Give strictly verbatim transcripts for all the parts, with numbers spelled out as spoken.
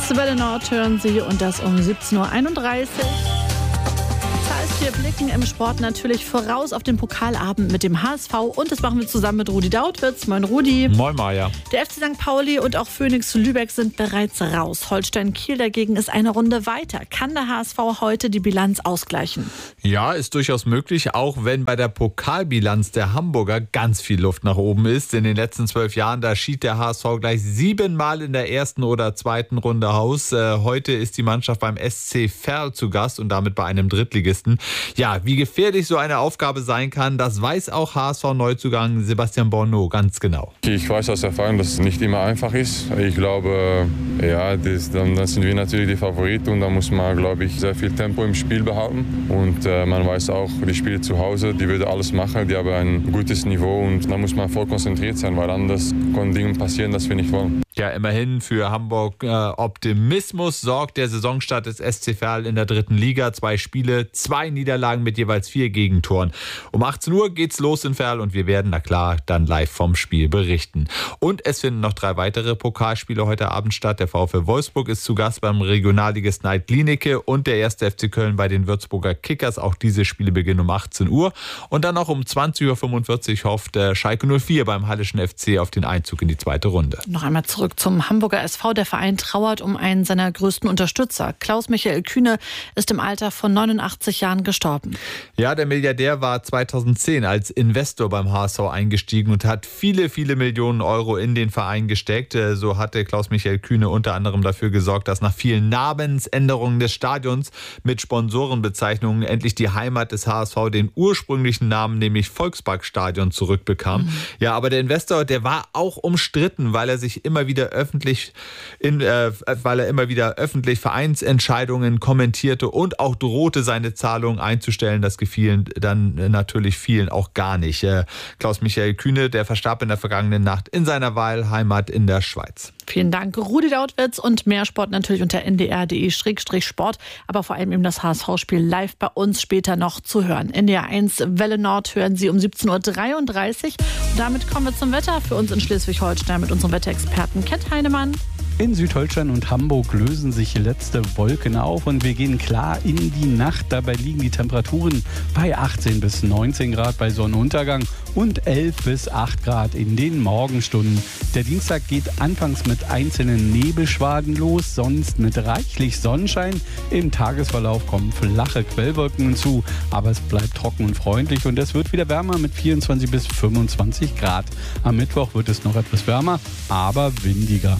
Welle Nord hören Sie und das um siebzehn Uhr einunddreißig. Das heißt, wir blicken im Sport natürlich voraus auf den Pokalabend mit dem H S V und das machen wir zusammen mit Rudi Dautwitz. Moin Rudi. Moin Maja. Der F C Sankt Pauli und auch Phoenix Lübeck sind bereits raus. Holstein Kiel dagegen ist eine Runde weiter. Kann der H S V heute die Bilanz ausgleichen? Ja, ist durchaus möglich, auch wenn bei der Pokalbilanz der Hamburger ganz viel Luft nach oben ist. In den letzten zwölf Jahren, da schied der H S V gleich siebenmal in der ersten oder zweiten Runde aus. Äh, heute ist die Mannschaft beim S C Verl zu Gast und damit bei einem Drittligisten. Ja, wie gefährlich so eine Aufgabe sein kann, das weiß auch H S V-Neuzugang Sebastian Borneau ganz genau. Ich weiß aus Erfahrung, dass es nicht immer einfach ist. Ich glaube, ja, das, dann, dann sind wir natürlich die Favoriten und da muss man, glaube ich, sehr viel Tempo im Spiel behalten. Und äh, man weiß auch, die Spiele zu Hause, die würden alles machen, die haben ein gutes Niveau und da muss man voll konzentriert sein, weil anders können Dinge passieren, das wir nicht wollen. Ja, immerhin für Hamburg äh, Optimismus sorgt der Saisonstart des S C Verl in der dritten Liga. Zwei Spiele, zwei Niederlagen mit jeweils vier Gegentoren. Um achtzehn Uhr geht's los in Verl und wir werden, na klar, dann live vom Spiel berichten. Und es finden noch drei weitere Pokalspiele heute Abend statt. Der VfL Wolfsburg ist zu Gast beim Regionalligisten Alt-Glienicke und der erste F C Köln bei den Würzburger Kickers. Auch diese Spiele beginnen um achtzehn Uhr. Und dann noch um zwanzig Uhr fünfundvierzig hofft äh, Schalke null vier beim Hallischen F C auf den Einzug in die zweite Runde. Noch einmal zurück zum Hamburger S V. Der Verein trauert um einen seiner größten Unterstützer. Klaus-Michael Kühne ist im Alter von neunundachtzig Jahren gestorben. Ja, der Milliardär war zweitausendzehn als Investor beim H S V eingestiegen und hat viele, viele Millionen Euro in den Verein gesteckt. So hatte Klaus-Michael Kühne unter anderem dafür gesorgt, dass nach vielen Namensänderungen des Stadions mit Sponsorenbezeichnungen endlich die Heimat des H S V den ursprünglichen Namen, nämlich Volksparkstadion, zurückbekam. Mhm. Ja, aber der Investor, der war auch umstritten, weil er sich immer wieder öffentlich, in, äh, weil er immer wieder öffentlich Vereinsentscheidungen kommentierte und auch drohte, seine Zahlungen einzustellen. Das gefiel dann natürlich vielen auch gar nicht. Äh, Klaus-Michael Kühne, der verstarb in der vergangenen Nacht in seiner Wahlheimat in der Schweiz. Vielen Dank, Rudi Dautwitz, und mehr Sport natürlich unter n d r punkt d e Sport, aber vor allem eben das H S V-Spiel live bei uns später noch zu hören. N D R eins Welle Nord hören Sie um siebzehn Uhr dreiunddreißig. Und damit kommen wir zum Wetter für uns in Schleswig-Holstein mit unserem Wetterexperten Kent Heinemann. In Südholstein und Hamburg lösen sich letzte Wolken auf und wir gehen klar in die Nacht. Dabei liegen die Temperaturen bei achtzehn bis neunzehn Grad bei Sonnenuntergang und elf bis acht Grad in den Morgenstunden. Der Dienstag geht anfangs mit einzelnen Nebelschwaden los, sonst mit reichlich Sonnenschein. Im Tagesverlauf kommen flache Quellwolken hinzu, aber es bleibt trocken und freundlich und es wird wieder wärmer mit vierundzwanzig bis fünfundzwanzig Grad. Am Mittwoch wird es noch etwas wärmer, aber windiger.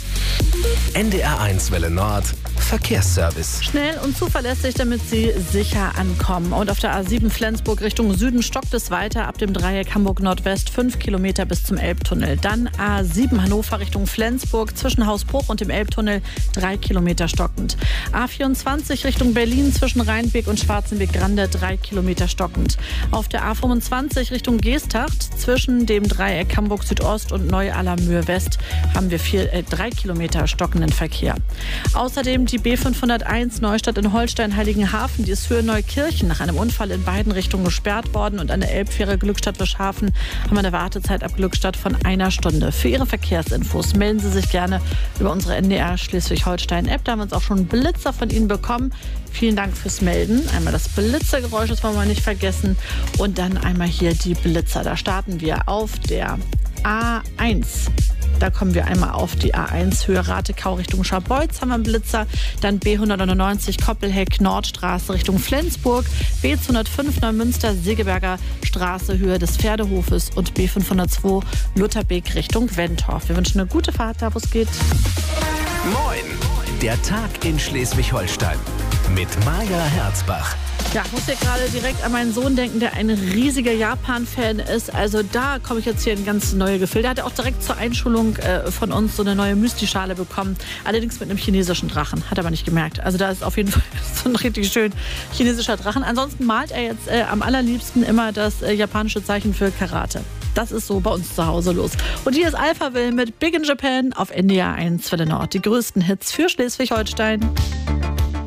N D R eins Welle Nord Verkehrsservice. Schnell und zuverlässig, damit Sie sicher ankommen. Und auf der A sieben Flensburg Richtung Süden stockt es weiter ab dem Dreieck Hamburg Nordwest fünf Kilometer bis zum Elbtunnel. Dann A sieben Hannover Richtung Flensburg zwischen Hausbruch und dem Elbtunnel drei Kilometer stockend. A vierundzwanzig Richtung Berlin zwischen Rheinbeek und Schwarzenbeek-Grande drei Kilometer stockend. Auf der A fünfundzwanzig Richtung Geesthacht zwischen dem Dreieck Hamburg Südost und Neu-Allermöhe West haben wir vier, äh, drei Kilometer stockenden Verkehr. Außerdem die B fünfhunderteins Neustadt in Holstein-Heiligenhafen, die ist für Neukirchen nach einem Unfall in beiden Richtungen gesperrt worden und an der Elbfähre Glückstadt-Wischhafen haben wir eine Wartezeit ab Glückstadt von einer Stunde. Für Ihre Verkehrsinfos melden Sie sich gerne über unsere N D R Schleswig-Holstein-App. Da haben wir uns auch schon einen Blitzer von Ihnen bekommen. Vielen Dank fürs Melden. Einmal das Blitzergeräusch, das wollen wir nicht vergessen. Und dann einmal hier die Blitzer. Da starten wir auf der A eins. Da kommen wir einmal auf die A eins Höhe Ratekau Richtung Scharbeutz, haben wir einen Blitzer. Dann B hundertneunundneunzig Koppelheck Nordstraße Richtung Flensburg. B zweihundertfünf Neumünster Segeberger Straße Höhe des Pferdehofes und B fünfhundertzwei Lutherbeek Richtung Wentorf. Wir wünschen eine gute Fahrt da, wo es geht. Moin, der Tag in Schleswig-Holstein mit Maja Herzbach. Ja, ich muss hier gerade direkt an meinen Sohn denken, der ein riesiger Japan-Fan ist. Also da komme ich jetzt hier in ganz neue Gefilde. Der hat auch direkt zur Einschulung äh, von uns so eine neue Müsli-Schale bekommen. Allerdings mit einem chinesischen Drachen. Hat er aber nicht gemerkt. Also da ist auf jeden Fall so ein richtig schön chinesischer Drachen. Ansonsten malt er jetzt äh, am allerliebsten immer das äh, japanische Zeichen für Karate. Das ist so bei uns zu Hause los. Und hier ist Alphaville mit Big in Japan auf N D R eins Welle Nord. Die größten Hits für Schleswig-Holstein.